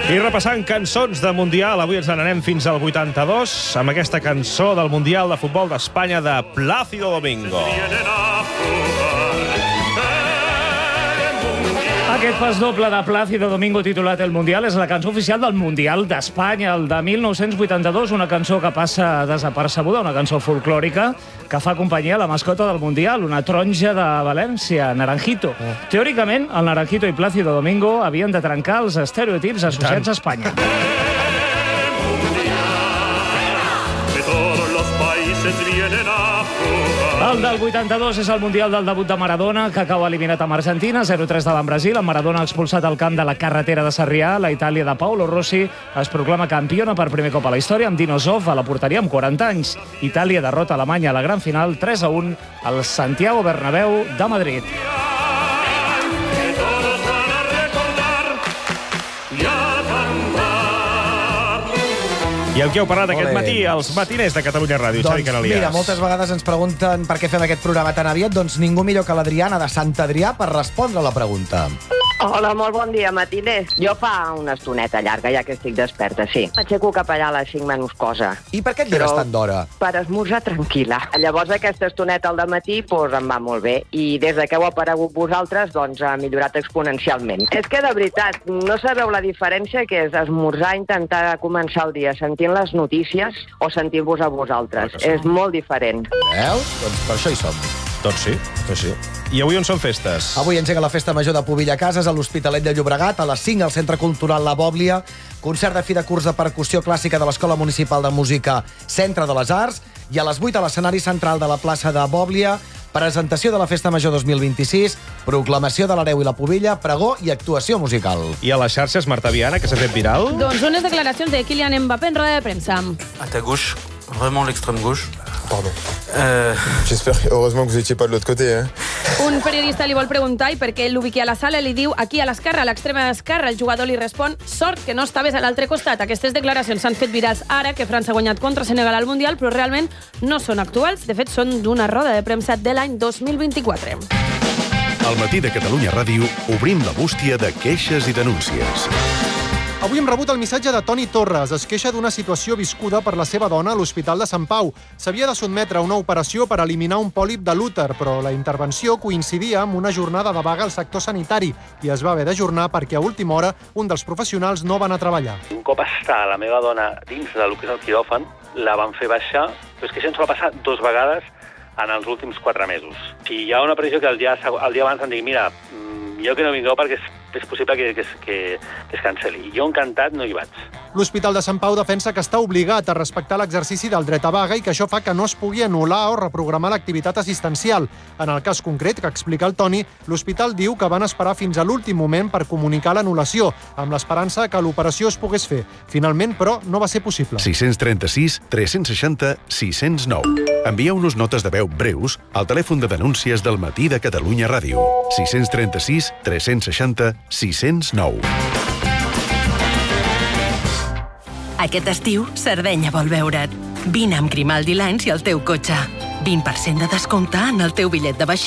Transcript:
I repassant cançons de Mundial, avui ens n'anem fins al 82 amb aquesta cançó del Mundial de Futbol d'Espanya de Plácido Domingo. Aquest pas doble de Plácido Domingo titulat El Mundial és la cançó oficial del Mundial d'Espanya, el de 1982, una cançó que passa desapercebuda, una cançó folclòrica que fa companyia a la mascota del Mundial, una taronja de València, Naranjito. Teòricament, el Naranjito i Plácido Domingo havien de trencar els estereotips associats a Espanya. El del 82 és el Mundial del debut de Maradona, que cau eliminat amb Argentina, 0-3 davant Brasil. En Maradona expulsat al camp de la carretera de Sarrià. La Itàlia de Paolo Rossi es proclama campiona per primer cop a la història, amb Dino Zoff a la porteria amb 40 anys. Itàlia derrota Alemanya a la gran final 3-1 al Santiago Bernabéu de Madrid. I el que heu parlat aquest matí, els matiners de Catalunya Ràdio, Xavi Canalias. Mira, moltes vegades ens pregunten per què fem aquest programa tan aviat, doncs ningú millor que l'Adriana de Sant Adrià per respondre a la pregunta. Hola, molt bon dia, matiners. Jo fa una estoneta llarga, ja que estic desperta, sí. M'aixeco cap allà a les 5 menys cosa. I per què et lleves tant d'hora? Per esmorzar tranquil·la. Llavors aquesta estoneta al dematí em va molt bé. I des que heu aparegut vosaltres, doncs ha millorat exponencialment. És que de veritat, no sabeu la diferència que és esmorzar, intentar començar el dia sentint les notícies o sentir-vos a vosaltres. És molt diferent. Veus? Doncs per això hi som. Doncs sí, doncs sí. I avui on són festes? Avui engega la Festa Major de Pobilla Cases a l'Hospitalet de Llobregat, a les 5 al Centre Cultural La Bòblia, concert de fi de curs de percussió clàssica de l'Escola Municipal de Música Centre de les Arts, i a les 8 a l'escenari central de la plaça de Bòblia, presentació de la Festa Major 2026, proclamació de l'hereu i la pubilla, pregó i actuació musical. I a les xarxes, Marta Viana, que s'ha fet viral? Doncs unes declaracions de Kylian Mbappé en roda de premsa. À ta gauche, vraiment l'extrême gauche. Pardon. J'espère heureusement que vous n'étiez pas de l'autre côté. Un periodista li vol preguntar i perquè l'ubiqui a la sala li diu aquí a l'esquerra, a l'extrema esquerra. El jugador li respon, sort que no estaves a l'altre costat. Aquestes declaracions s'han fet virals ara que França ha guanyat contra Senegal al Mundial, però realment no són actuals. De fet, són d'una roda de premsa de l'any 2024. Al matí de Catalunya Ràdio obrim la bústia de queixes i denúncies. Avui hem rebut el missatge de Toni Torres. Es queixa d'una situació viscuda per la seva dona a l'Hospital de Sant Pau. S'havia de sotmetre a una operació per eliminar un pòlip de l'úter, però la intervenció coincidia amb una jornada de vaga al sector sanitari i es va haver d'ajornar perquè a última hora un dels professionals no va anar a treballar. Un cop està la meva dona dins del que és el quiròfan, la van fer baixar, però és que això ens va passar 2 vegades en els últims 4 mesos. Si hi ha una previsió que el dia abans em digui mira, jo que no vingueu perquè és possible que es cancel·li. Jo encantat no hi vaig. L'Hospital de Sant Pau defensa que està obligat a respectar l'exercici del dret a vaga i que això fa que no es pugui anul·lar o reprogramar l'activitat assistencial. En el cas concret que explica el Toni, l'hospital diu que van esperar fins a l'últim moment per comunicar l'anul·lació, amb l'esperança que l'operació es pogués fer. Finalment, però, no va ser possible. 636 360 609. Envieu-nos notes de veu breus al telèfon de denúncies del matí de Catalunya Ràdio. 636 360 609. Aquest estiu, Sardenya vol veure't. Vine amb Grimaldi Lines i el teu cotxe. 20% de descompte en el teu bitllet de vaixell.